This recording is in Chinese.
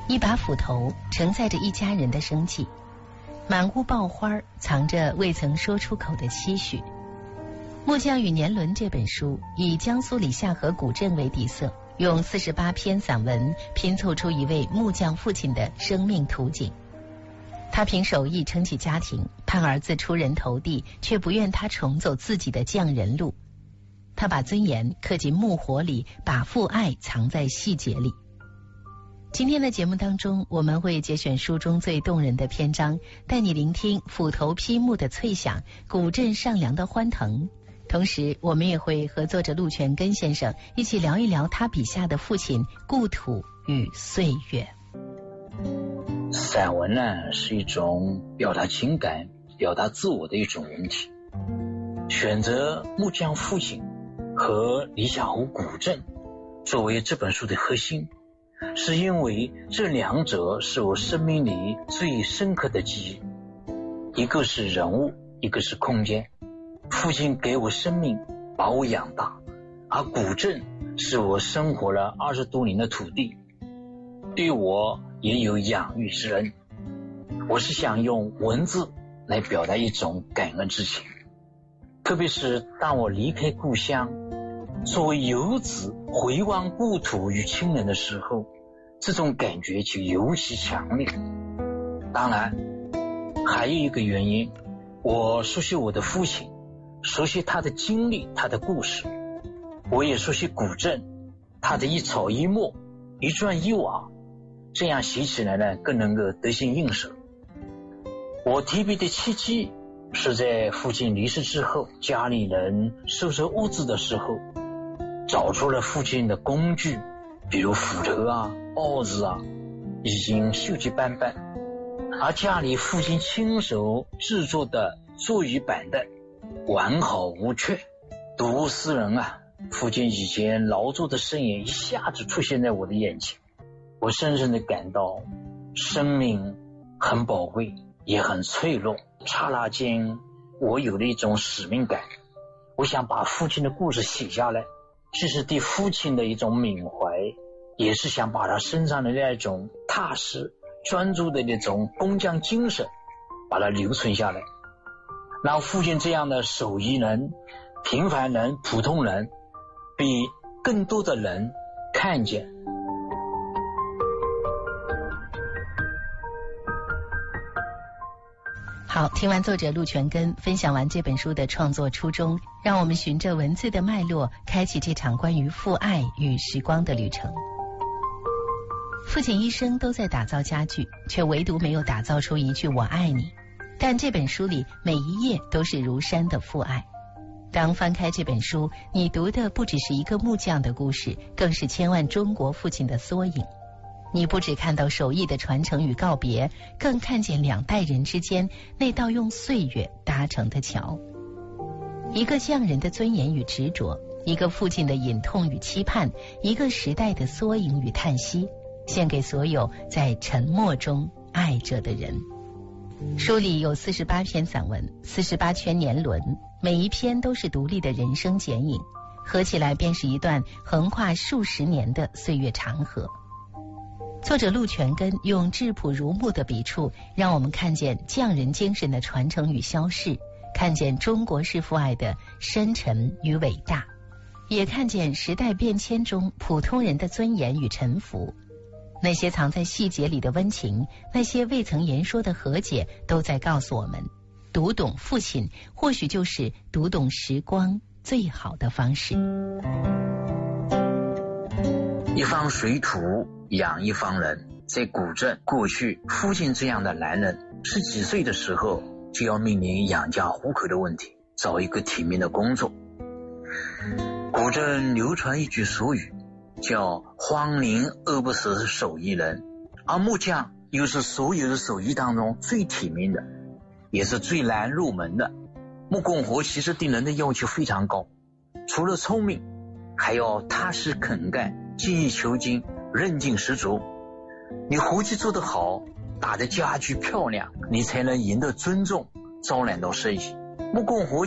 一把斧头承载着一家人的生计，满屋爆花，藏着未曾说出口的期许。《木匠与年轮》这本书以江苏李下河古镇为底色，用48篇散文拼凑出一位木匠父亲的生命图景。他凭手艺撑起家庭，盼儿子出人头地，却不愿他重走自己的匠人路。他把尊严刻进木火里，把父爱藏在细节里。今天的节目当中，我们会节选书中最动人的篇章，带你聆听斧头劈木的脆响，古镇上梁的欢腾。同时我们也会和作者陆全根先生一起聊一聊他笔下的父亲、故土与岁月。 散文呢，是一种表达情感、表达自我的一种文体。选择木匠父亲和李下湖古镇作为这本书的核心，是因为这两者是我生命里最深刻的记忆，一个是人物，一个是空间。父亲给我生命，把我养大，而古镇是我生活了20多年的土地，对我也有养育之恩。我是想用文字来表达一种感恩之情，特别是当我离开故乡，作为游子回望故土与亲人的时候，这种感觉就尤其强烈。当然还有一个原因，我熟悉我的父亲，熟悉他的经历，他的故事。我也熟悉古镇，他的一草一木，一砖一瓦，这样写起来呢，更能够得心应手。我提笔的契机是在父亲离世之后，家里人收拾屋子的时候，找出了父亲的工具，比如斧头啊、鏊子啊，已经锈迹斑斑，而家里父亲亲手制作的座椅板凳完好无缺。睹物思人啊，父亲以前劳作的身影一下子出现在我的眼前，我深深地感到生命很宝贵，也很脆弱。刹那间我有了一种使命感，我想把父亲的故事写下来，这是对父亲的一种缅怀，也是想把他身上的那种踏实专注的那种工匠精神把它留存下来，让父亲这样的手艺人、平凡人、普通人被更多的人看见。 好，听完作者陆全根分享完这本书的创作初衷，让我们循着文字的脉络，开启这场关于父爱与时光的旅程。父亲一生都在打造家具，却唯独没有打造出一句我爱你。但这本书里每一页都是如山的父爱。当翻开这本书，你读的不只是一个木匠的故事，更是千万中国父亲的缩影。你不只看到手艺的传承与告别，更看见两代人之间那道用岁月搭成的桥。一个匠人的尊严与执着，一个父亲的隐痛与期盼，一个时代的缩影与叹息，献给所有在沉默中爱着的人。书里有48篇散文，48圈年轮，每一篇都是独立的人生剪影，合起来便是一段横跨数十年的岁月长河。作者陆全根用质朴如木的笔触，让我们看见匠人精神的传承与消逝，看见中国式父爱的深沉与伟大，也看见时代变迁中普通人的尊严与沉浮。那些藏在细节里的温情，那些未曾言说的和解，都在告诉我们，读懂父亲或许就是读懂时光最好的方式。 一方水土养一方人，在古镇，过去父亲这样的男人10几岁的时候就要面临养家糊口的问题，找一个体面的工作。古镇流传一句俗语，叫荒宁饿不死手艺人，而木匠又是所有的手艺当中最体面的，也是最难入门的。木工活其实对人的要求非常高，除了聪明，还要踏实肯干，精益求精，韧劲十足。你活计做得好，打的家具漂亮，你才能赢得尊重，招揽到生意。木工活